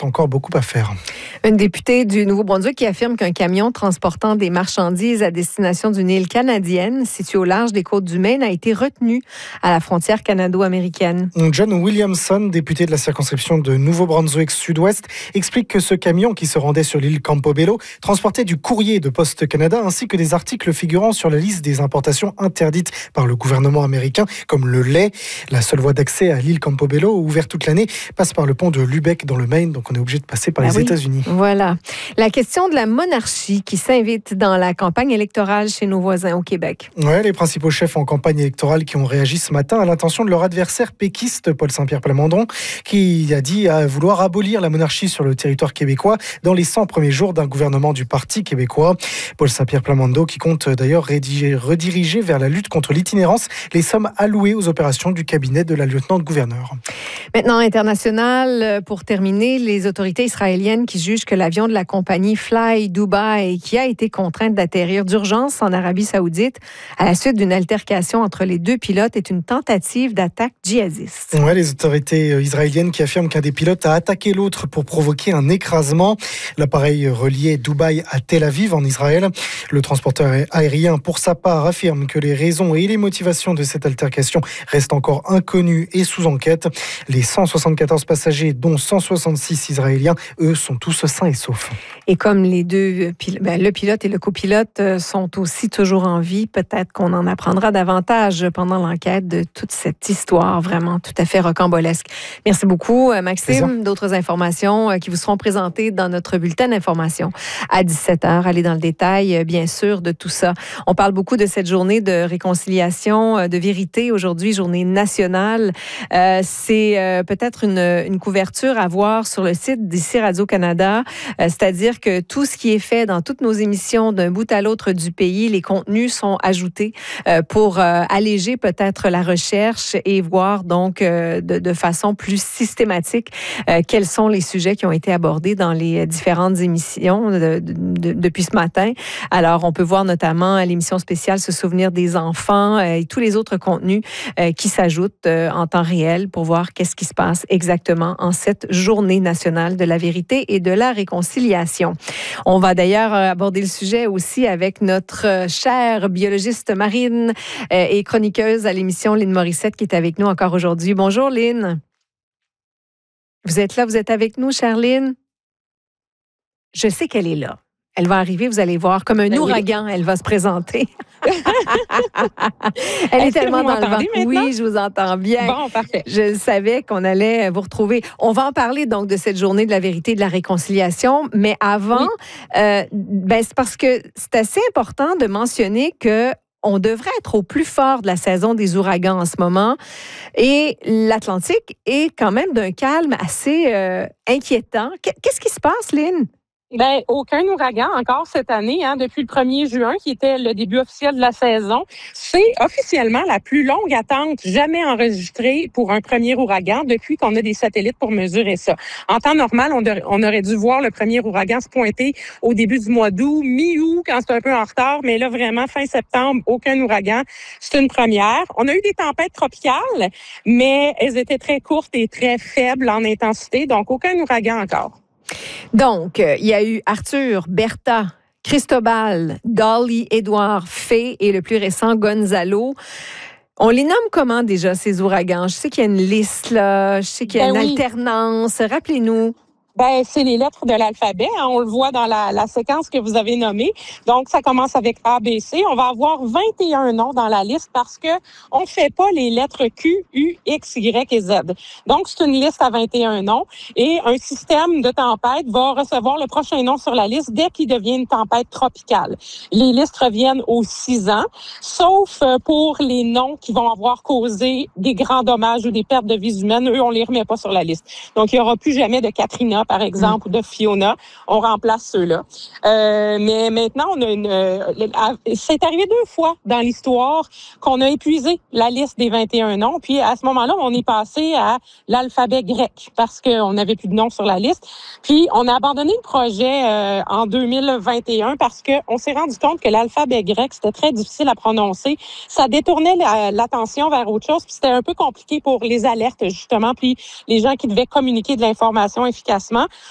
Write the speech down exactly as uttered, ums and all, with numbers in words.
encore beaucoup à faire. Une députée du Nouveau-Brunswick qui affirme qu'un camion transportant des marchandises à destination d'une île canadienne située au large des côtes du Maine a été retenu à la frontière canado-américaine. John Williamson, député de la circonscription de Nouveau-Brunswick Sud-Ouest, explique que ce camion qui se rendait sur l'île Campobello transportait du courrier de Poste Canada ainsi que des articles figurant sur la liste des importations interdites par le gouvernement américain, comme le lait. La seule voie d'accès à l'île Campobello, ouverte toute l'année, passe par le pont de Lübeck dans le Maine, donc on est obligé de passer par ah les oui. États-Unis. Voilà. La question de la monarchie qui s'invite dans la campagne électorale chez nos voisins au Québec. Ouais, les principaux chefs en campagne électorale qui ont réagi ce matin à l'intention de leur adversaire péquiste, Paul Saint-Pierre Plamondon, qui a dit à vouloir abolir la monarchie sur le territoire québécois dans les cent premiers jours d'un gouvernement du Parti québécois. Paul Saint-Pierre Plamondon qui compte d'ailleurs rédiger, rediriger vers la lutte contre l'itinérance les sommes allouées aux opérations du cabinet de la lieutenant-gouverneur. Maintenant, international, pour terminer, les autorités israéliennes qui jugent que l'avion de la compagnie Fly Dubai, qui a été contrainte d'atterrir d'urgence en Arabie Saoudite à la suite d'une altercation entre les deux pilotes, est une tentative d'attaque djihadiste. Ouais, les autorités israéliennes qui affirment qu'un des pilotes a attaqué l'autre pour provoquer un écrasement. L'appareil reliait Dubaï à Tel Aviv en Israël. Le transporteur aérien, pour sa part, affirme que les raisons et les motivations de cette altercation restent encore inconnues et sous enquête. Les cent soixante-quatorze passagers, dont cent soixante-six israéliens, eux, sont tous sains et saufs. Et comme les deux, ben, le pilote et le copilote sont aussi toujours en vie, peut-être qu'on en apprendra davantage pendant l'enquête de toute cette histoire vraiment tout à fait rocambolesque. Merci beaucoup, Maxime. D'autres informations qui vous seront présentées dans notre bulletin d'information à dix-sept heures. Allez dans le détail, bien sûr, de tout ça. On parle beaucoup de cette journée de réconciliation, de vérité aujourd'hui, journée nationale. Euh, c'est euh, peut-être une, une couverture à voir sur le site d'ici Radio-Canada, euh, c'est-à-dire que tout ce qui est fait dans toutes nos émissions d'un bout à l'autre du pays, les contenus sont ajoutés euh, pour euh, alléger peut-être la recherche et voir donc euh, de, de façon plus systématique euh, quels sont les sujets qui ont été abordés dans les différentes émissions de, de, de, depuis ce matin. Alors, on peut voir notamment l'émission spéciale Se souvenir des enfants euh, et tous les autres contenus euh, qui s'ajoutent euh, en temps réel pour voir qu'est-ce qui se passe exactement en cette journée nationale de la vérité et de la réconciliation. On va d'ailleurs aborder le sujet aussi avec notre chère biologiste marine euh, et chroniqueuse à l'émission, Lynn Morissette, qui est avec nous encore aujourd'hui. Bonjour, Lynn. Vous êtes là, vous êtes avec nous, chère Lynn? Je sais qu'elle est là. Elle va arriver, vous allez voir, comme un ben ouragan, oui. Elle va se présenter. Elle est, est tellement dans le vent. Maintenant? Oui, je vous entends bien. Bon, parfait. Je savais qu'on allait vous retrouver. On va en parler donc de cette journée de la vérité et de la réconciliation, mais avant, oui. euh, ben, c'est parce que c'est assez important de mentionner que on devrait être au plus fort de la saison des ouragans en ce moment. Et l'Atlantique est quand même d'un calme assez euh, inquiétant. Qu'est-ce qui se passe, Lynn? Ben, aucun ouragan encore cette année, hein, depuis le premier juin, qui était le début officiel de la saison. C'est officiellement la plus longue attente jamais enregistrée pour un premier ouragan depuis qu'on a des satellites pour mesurer ça. En temps normal, on, de, on aurait dû voir le premier ouragan se pointer au début du mois d'août, mi-août, quand c'est un peu en retard, mais là, vraiment, fin septembre, aucun ouragan. C'est une première. On a eu des tempêtes tropicales, mais elles étaient très courtes et très faibles en intensité, donc aucun ouragan encore. Donc, euh, il y a eu Arthur, Bertha, Cristobal, Dolly, Édouard, Fay et le plus récent, Gonzalo. On les nomme comment déjà, ces ouragans? Je sais qu'il y a une liste, là. Je sais qu'il y a ben une oui. alternance. Rappelez-nous. Ben, c'est les lettres de l'alphabet. Hein, on le voit dans la, la séquence que vous avez nommée. Donc, ça commence avec A, B, C. On va avoir vingt et un noms dans la liste parce que on ne fait pas les lettres Q, U, X, Y et Z. Donc, c'est une liste à vingt et un noms. Et un système de tempête va recevoir le prochain nom sur la liste dès qu'il devient une tempête tropicale. Les listes reviennent aux six ans, sauf pour les noms qui vont avoir causé des grands dommages ou des pertes de vies humaines. Eux, on les remet pas sur la liste. Donc, il y aura plus jamais de Katrina, par exemple, mmh. ou de Fiona. On remplace ceux-là. Euh, mais maintenant, on a une. Euh, c'est arrivé deux fois dans l'histoire qu'on a épuisé la liste des vingt et un noms. Puis à ce moment-là, on est passé à l'alphabet grec parce qu'on n'avait plus de noms sur la liste. Puis on a abandonné le projet euh, en deux mille vingt et un parce qu'on s'est rendu compte que l'alphabet grec, c'était très difficile à prononcer. Ça détournait la, l'attention vers autre chose. Puis c'était un peu compliqué pour les alertes, justement. Puis les gens qui devaient communiquer de l'information efficacement.